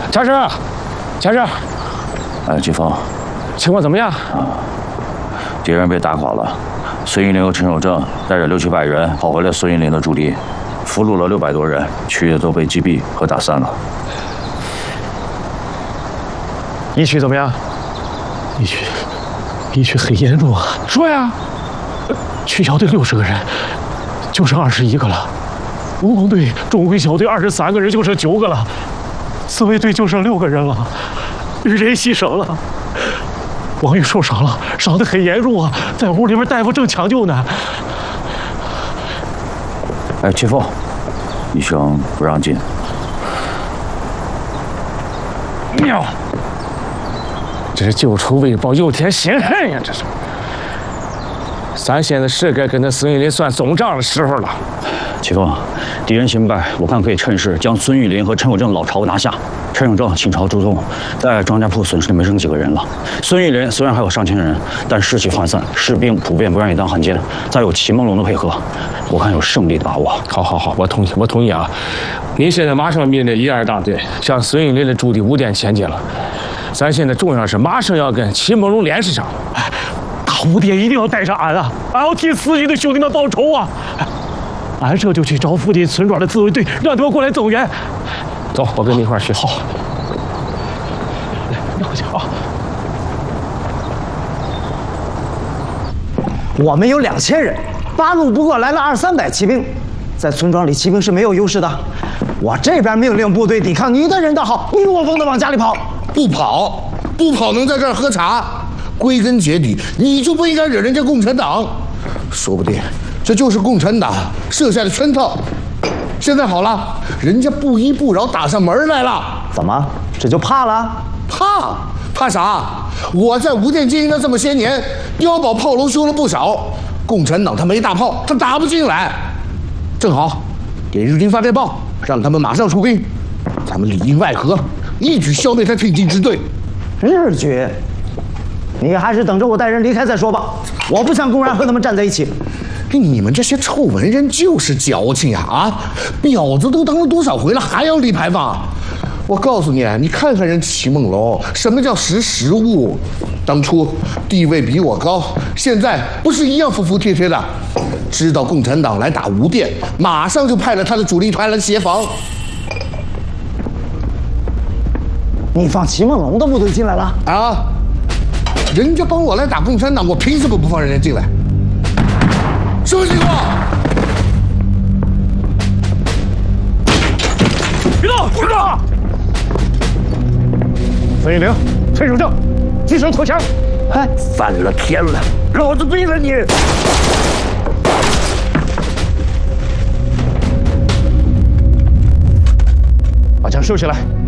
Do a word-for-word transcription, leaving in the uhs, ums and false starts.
强生，强生， 哎，季风， 情况怎么样？ 敌人被打垮了，孙玉林和陈守正带着六七百人跑回了孙玉林的驻地，俘虏了六百多人，区域都被击毙和打散了。 一区怎么样？ 一区，一区很严重啊！ 说呀， 区小队六十个人，就剩二十一个了。吴鹏队、钟馗小队二十三个人，就剩九个了。自卫队就剩六个人了，雨林牺牲了，王玉受伤了，伤得很严重啊，在屋里面大夫正抢救呢。 哎，齐峰，医生不让进。 喵！这是旧仇未报，又添新恨呀！这是。咱现在是该跟那孙玉林算总账的时候了。 齐峰，敌人新败，我看可以趁势将孙玉林和陈守正老巢拿下。陈守正倾巢出动，在庄稼铺损失的没剩几个人了。孙玉林虽然还有上千人，但士气涣散，士兵普遍不愿意当汉奸。再有齐梦龙的配合，我看有胜利的把握。 好，好，好，我同意，我同意啊！您现在马上命令一二大队向孙玉林的驻地五点前进了。咱现在重要是马上要跟齐梦龙联系上。 大五点一定要带上俺啊！俺要替死去的兄弟们报仇啊！俺这就去找附近村庄的自卫队，让他们过来增援。 走，我跟你一块儿去。 好。来，让下啊！ 我们有两千人，八路不过来了二三百骑兵，在村庄里骑兵是没有优势的。我这边命令部队抵抗，你的人倒好，一窝蜂的往家里跑。 不跑，不跑能在这儿喝茶？归根结底，你就不应该惹人家共产党。说不定这就是共产党设下的圈套。现在好了，人家不依不饶打上门来了。 怎么，这就怕了？ 怕？怕啥？我在吴店经营了这么些年，碉堡炮楼修了不少，共产党他没大炮，他打不进来。正好给日军发电报，让他们马上出兵，咱们里应外合，一举消灭他挺进支队。 日军，你还是等着我带人离开再说吧。我不想公然和他们站在一起。 你们这些臭文人就是矫情呀！啊，婊子都当了多少回了，还要立牌坊？我告诉你，你看看人齐梦龙，什么叫识时务？当初地位比我高，现在不是一样服服帖帖的？知道共产党来打吴店，马上就派了他的主力团来协防。 你放齐梦龙的部队进来了？ 啊！人家帮我来打共产党，我凭什么不放人家进来？什么情况？ 别动！别动！孙玉玲、陈守正，举手投降！ 哎， 翻了天了！老子毙了你！ 把枪收起来。